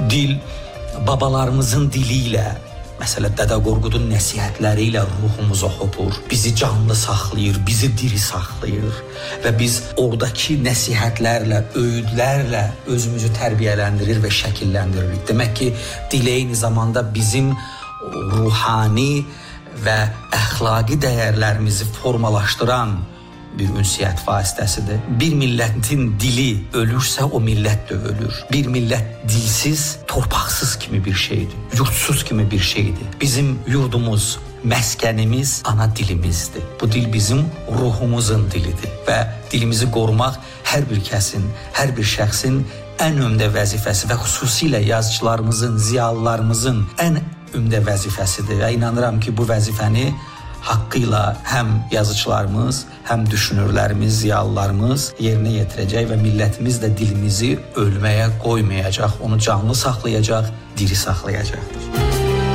dil babalarımızın dili ilə, məsələn, Dədə Qorqudun nəsihətləri ilə ruhumuza hopur, bizi canlı saxlayır, bizi diri saxlayır və biz oradakı nəsihətlərlə, öyüdlərlə özümüzü tərbiyələndirir və şəkillləndiririk. Demək ki, dil eyni zamanda bizim ruhani və əxlaqi dəyərlərimizi formalaşdıran bir ünsiyyət vasitəsidir. Bir millətin dili ölürsə, o millət də ölür. Bir millət dilsiz, torpaqsız kimi bir şeydir, yurtsuz kimi bir şeydir. Bizim yurdumuz, məskənimiz ana dilimizdir. Bu dil bizim ruhumuzun dilidir və dilimizi qorumaq hər bir kəsin, hər bir şəxsin ən ümdə vəzifəsi və xüsusilə yazıçılarımızın, ziyalılarımızın ən ümdə vəzifəsidir. Və inanıram ki, bu vəzifəni haqqı ilə həm yazıçılarımız, həm düşünürlərimiz, ziyalılarımız yerinə yetirəcək və millətimiz də dilimizi ölməyə qoymayacaq, onu canlı saxlayacaq, diri saxlayacaqdır.